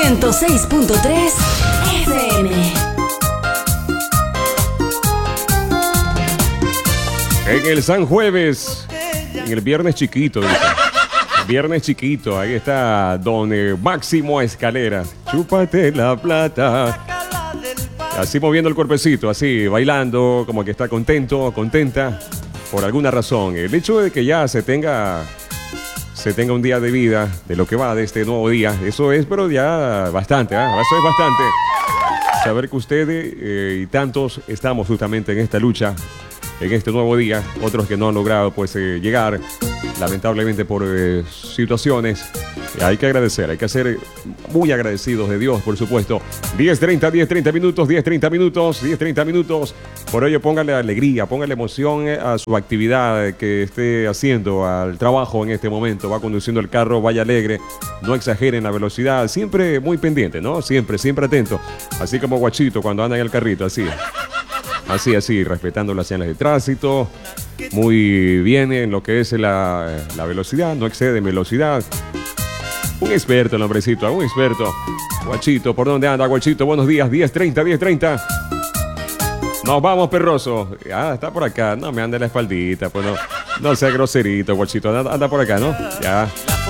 106.3 FM. En el San Jueves, en el viernes chiquito, dice. Viernes chiquito, ahí está don Máximo Escalera. Chúpate la plata. Así moviendo el cuerpecito, así bailando, como que está contento, contenta, por alguna razón. El hecho de que ya se tenga un día de vida, de lo que va de este nuevo día, eso es, pero ya bastante, ¿eh? Eso es bastante. Saber que ustedes y tantos estamos justamente en esta lucha, en este nuevo día, otros que no han logrado pues llegar, lamentablemente por situaciones. Hay que agradecer, hay que ser muy agradecidos de Dios, por supuesto. 10:30 minutos. Por ello, póngale alegría, póngale emoción a su actividad que esté haciendo, al trabajo en este momento. Va conduciendo el carro, vaya alegre, no exageren la velocidad, siempre muy pendiente, ¿no? Siempre atento. Así como Guachito cuando anda en el carrito, así, respetando las señales de tránsito. Muy bien en lo que es la velocidad, no excede velocidad. Un experto, el hombrecito, un experto. Guachito, ¿por dónde anda, Guachito? Buenos días, 10:30. Nos vamos, perroso. Ah, está por acá. No me ande la espaldita, pues no sea groserito, Guachito. Anda por acá, ¿no? Ya.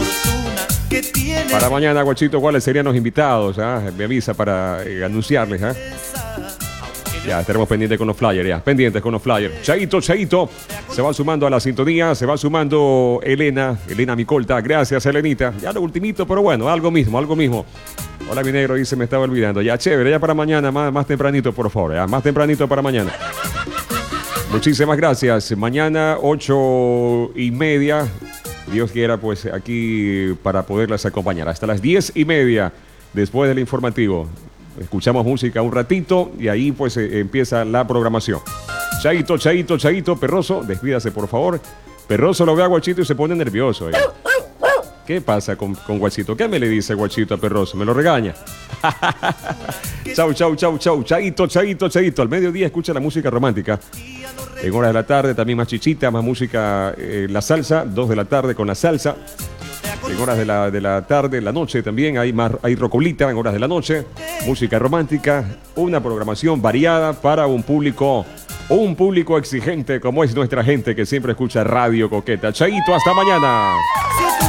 Para mañana, Guachito, ¿cuáles serían los invitados? Me avisa para anunciarles, Ya, estaremos pendientes con los flyers, pendientes con los flyers. Chaito, se va sumando a la sintonía, se va sumando Elena Micolta. Gracias, Elenita. Ya lo ultimito, pero bueno, algo mismo. Hola, mi negro, dice, me estaba olvidando. Ya, chévere, ya para mañana, más tempranito, por favor, más tempranito para mañana. Muchísimas gracias. Mañana, 8:30, Dios quiera, pues aquí para poderlas acompañar. Hasta las 10:30, después del informativo. Escuchamos música un ratito y ahí pues empieza la programación. Chaito, Perroso, despídase por favor. Perroso lo ve a Guachito y se pone nervioso. ¿Qué pasa con Guachito? ¿Qué me le dice Guachito a Perroso? ¿Me lo regaña? Chau. Chaito. Al mediodía escucha la música romántica. En horas de la tarde también más chichita, más música, la salsa. 2 de la tarde con la salsa. En horas de la tarde, la noche también hay rocolita en horas de la noche, música romántica, una programación variada para un público exigente como es nuestra gente que siempre escucha Radio Coqueta. Chaito, hasta mañana.